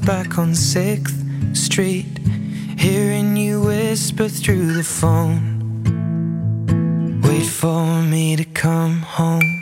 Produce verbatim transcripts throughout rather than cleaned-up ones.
back on sixth Street, hearing you whisper through the phone. Wait for me to come home.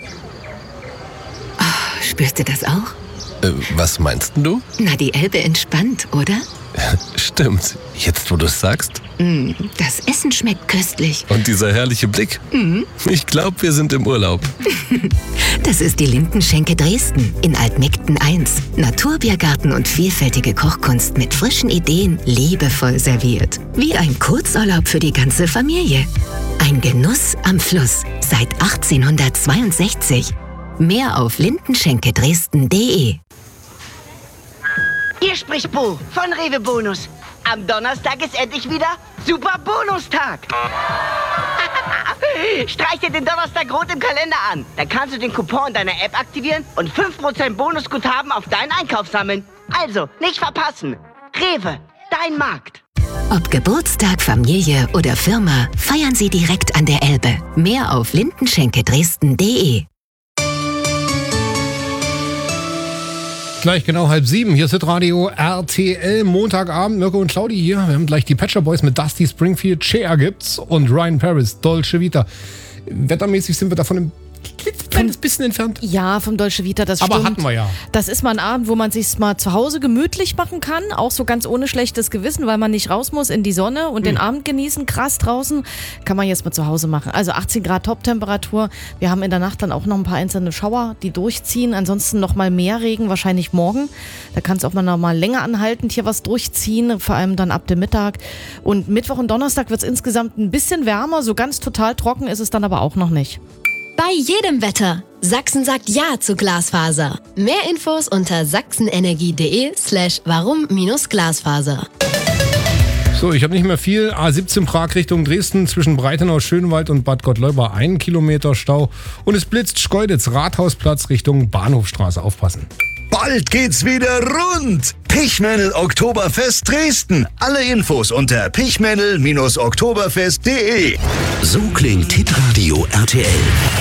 Oh, spürst du das auch? Äh, was meinst du? Na, die Elbe entspannt, oder? Stimmt. Jetzt, wo du es sagst. Mm, das Essen schmeckt köstlich. Und dieser herrliche Blick. Mm. Ich glaube, wir sind im Urlaub. Das ist die Lindenschenke Dresden in Altmegden eins. Naturbiergarten und vielfältige Kochkunst mit frischen Ideen, liebevoll serviert. Wie ein Kurzurlaub für die ganze Familie. Ein Genuss am Fluss seit achtzehnhundertzweiundsechzig. Mehr auf lindenschenke dresden punkt de. Hier spricht Bo von Rewe Bonus. Am Donnerstag ist endlich wieder Super Bonustag. Streich dir den Donnerstag rot im Kalender an. Dann kannst du den Coupon in deiner App aktivieren und fünf Prozent Bonusguthaben auf deinen Einkauf sammeln. Also, nicht verpassen. Rewe, dein Markt. Ob Geburtstag, Familie oder Firma, feiern Sie direkt an der Elbe. Mehr auf lindenschenke dresden punkt de. Gleich genau halb sieben. Hier ist Hitradio R T L. Montagabend. Mirko und Claudi hier. Wir haben gleich die Pet Shop Boys mit Dusty Springfield. Cher gibt's. Und Ryan Paris, Dolce Vita. Wettermäßig sind wir davon im kleines bisschen entfernt. Ja, vom Dolce Vita, das Aber stimmt. hatten wir ja. Das ist mal ein Abend, wo man sich mal zu Hause gemütlich machen kann, auch so ganz ohne schlechtes Gewissen, weil man nicht raus muss in die Sonne und hm. den Abend genießen. Krass draußen, kann man jetzt mal zu Hause machen. Also achtzehn Grad Top-Temperatur. Wir haben in der Nacht dann auch noch ein paar einzelne Schauer, die durchziehen. Ansonsten noch mal mehr Regen, wahrscheinlich morgen. Da kann es auch mal noch mal länger anhaltend hier was durchziehen, vor allem dann ab dem Mittag. Und Mittwoch und Donnerstag wird es insgesamt ein bisschen wärmer. So ganz total trocken ist es dann aber auch noch nicht. Bei jedem Wetter. Sachsen sagt Ja zu Glasfaser. Mehr Infos unter sachsenenergie.de slash warum-Glasfaser. So, ich habe nicht mehr viel. A siebzehn Prag Richtung Dresden zwischen Breitenau, Schönwald und Bad Gottleuba. Ein Kilometer Stau. Und es blitzt Schkeuditz, Rathausplatz Richtung Bahnhofstraße. Aufpassen. Bald geht's wieder rund. Pichmännel Oktoberfest Dresden. Alle Infos unter pichmännel Oktoberfest punkt de. So klingt Hitradio R T L.